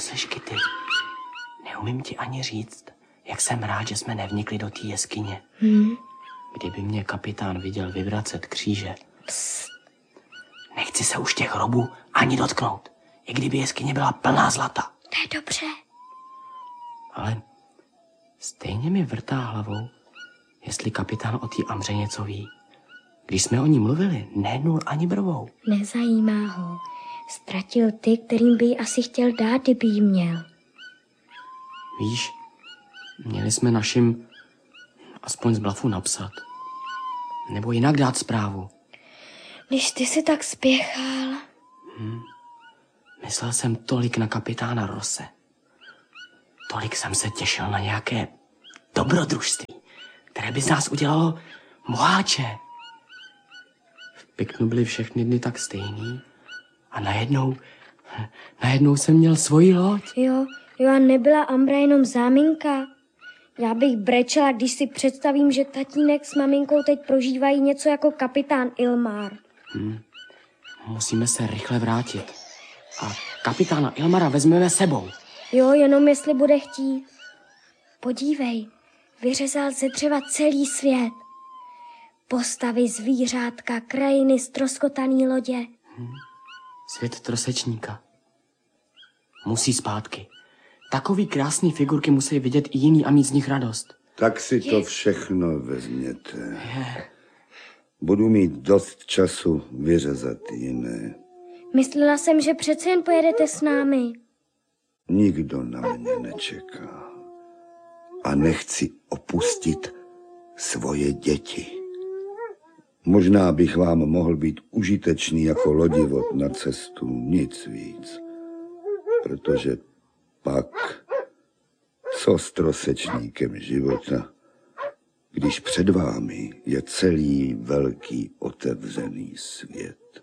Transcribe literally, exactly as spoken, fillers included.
seš, Kitty? Neumím ti ani říct, jak jsem rád, že jsme nevnikli do té jeskyně. Hmm. Kdyby mě kapitán viděl vyvracet kříže. Psst. Nechci se už těch hrobů ani dotknout, i kdyby jeskyně byla plná zlata. To je dobře. Ale stejně mi vrtá hlavou, jestli kapitán o té Amře něco ví. Když jsme o ní mluvili, nehnul ani brvou. Nezajímá ho. Ztratil ty, kterým by ji asi chtěl dát, kdyby jí měl. Víš, měli jsme našim aspoň z blafu napsat. Nebo jinak dát zprávu. Když ty si tak spěchal. Hmm. Myslel jsem tolik na kapitána Rose. Tolik jsem se těšil na nějaké dobrodružství, které by z nás udělalo boháče. V Piknu byly všechny dny tak stejný a najednou, najednou jsem měl svoji loď. Jo, jo a nebyla Ambra jenom záminka. Já bych brečela, když si představím, že tatínek s maminkou teď prožívají něco jako kapitán Ilmar. Hmm. Musíme se rychle vrátit. A kapitána Ilmara vezmeme sebou. Jo, jenom jestli bude chtít. Podívej, vyřezal ze dřeva celý svět. Postavy, zvířátka, krajiny, ztroskotaný lodě. Hmm. Svět trosečníka. Musí zpátky. Takový krásný figurky musí vidět i jiný a mít z nich radost. Tak si Je. to všechno vezměte. Je. Budu mít dost času vyřezat jiné. Myslela jsem, že přece jen pojedete s námi. Nikdo na mě nečeká. A nechci opustit svoje děti. Možná bych vám mohl být užitečný jako lodivod na cestu, nic víc. Protože pak co s trosečníkem života, když před vámi je celý velký otevřený svět.